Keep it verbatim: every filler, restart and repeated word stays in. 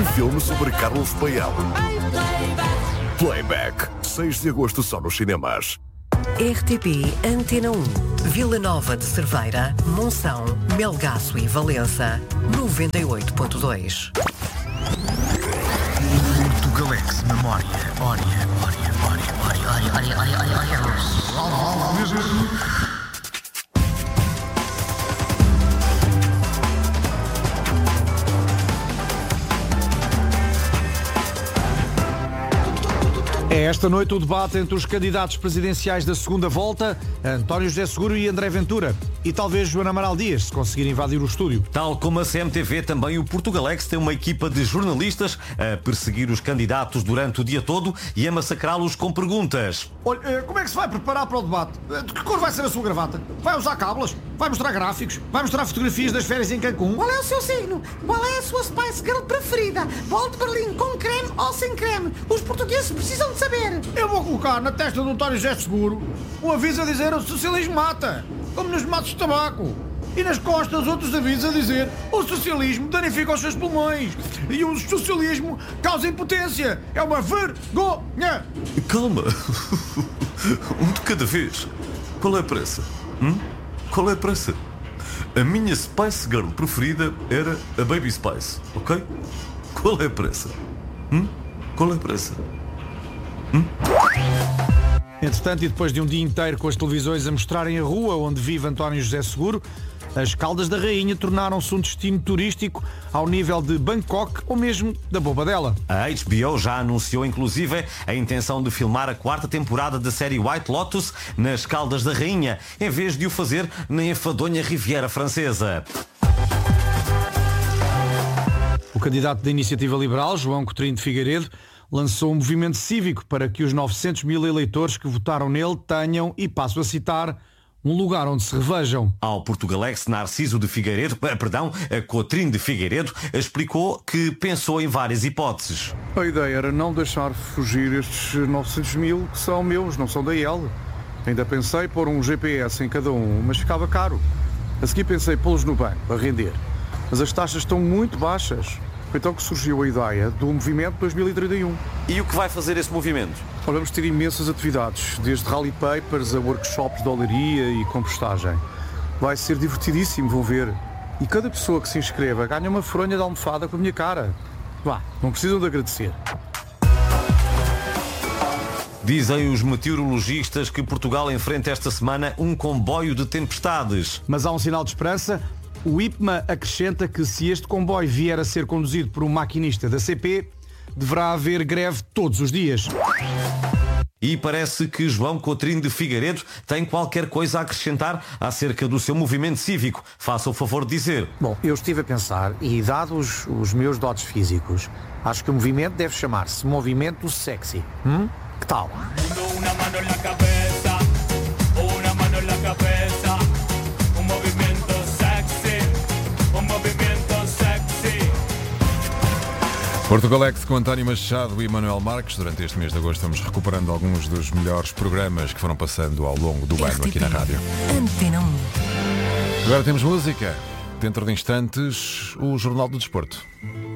filme sobre Carlos Paião. Playback, seis de agosto só nos cinemas. R T P Antena um, Vila Nova de Cerveira, Monção, Melgaço e Valença, noventa e oito ponto dois. Portugalex, memória, ória, ória, ória, ória, ória, ória, ória, ória, ória. É esta noite o debate entre os candidatos presidenciais da segunda volta, António José Seguro e André Ventura. E talvez Joana Amaral Dias, se conseguir invadir o estúdio. Tal como a C M T V, também o Portugalex tem uma equipa de jornalistas a perseguir os candidatos durante o dia todo e a massacrá-los com perguntas. Olha, como é que se vai preparar para o debate? De que cor vai ser a sua gravata? Vai usar cábulas? Vai mostrar gráficos? Vai mostrar fotografias das férias em Cancún? Qual é o seu signo? Qual é a sua Spice Girl preferida? Bolo de Berlim com creme ou sem creme? Os portugueses precisam de saber. Eu vou colocar na testa do António José Seguro um aviso a dizer o socialismo mata, como nos matos de tabaco. E nas costas outros avisos a dizer o socialismo danifica os seus pulmões e o socialismo causa impotência. É uma vergonha. Calma. Um de cada vez. Qual é a pressa? Hum? Qual é a pressa? A minha Spice Girl preferida era a Baby Spice, ok? Qual é a pressa? Hum? Qual é a pressa? Hum? Entretanto, e depois de um dia inteiro com as televisões a mostrarem a rua onde vive António José Seguro, as Caldas da Rainha tornaram-se um destino turístico ao nível de Bangkok ou mesmo da Bobadela. A H B O já anunciou inclusive a intenção de filmar a quarta temporada da série White Lotus nas Caldas da Rainha, em vez de o fazer na enfadonha Riviera Francesa. O candidato da Iniciativa Liberal, João Coutinho de Figueiredo, lançou um movimento cívico para que os novecentos mil eleitores que votaram nele tenham, e passo a citar, um lugar onde se revejam. Ao Portugalex, Narciso de Figueiredo, perdão, Coutinho de Figueiredo, explicou que pensou em várias hipóteses. A ideia era não deixar fugir estes novecentos mil que são meus, não são da I L. Ainda pensei pôr um G P S em cada um, mas ficava caro. A seguir pensei pô-los no banco, a render. Mas as taxas estão muito baixas. Foi então que surgiu a ideia do Movimento dois mil e trinta e um. E o que vai fazer esse movimento? Vamos ter imensas atividades, desde rally papers a workshops de olaria e compostagem. Vai ser divertidíssimo, vão ver. E cada pessoa que se inscreva ganha uma fronha de almofada com a minha cara. Vá, não precisam de agradecer. Dizem os meteorologistas que Portugal enfrenta esta semana um comboio de tempestades. Mas há um sinal de esperança. O I P M A acrescenta que se este comboio vier a ser conduzido por um maquinista da C P, deverá haver greve todos os dias. E parece que João Coutinho de Figueiredo tem qualquer coisa a acrescentar acerca do seu movimento cívico. Faça o favor de dizer. Bom, eu estive a pensar e, dados os meus dotes físicos, acho que o movimento deve chamar-se Movimento Sexy. Hum? Que tal? Portugalex com António Machado e Manuel Marques. Durante este mês de agosto estamos recuperando alguns dos melhores programas que foram passando ao longo do ano aqui na rádio. Antena um. Agora temos música. Dentro de instantes, o Jornal do Desporto.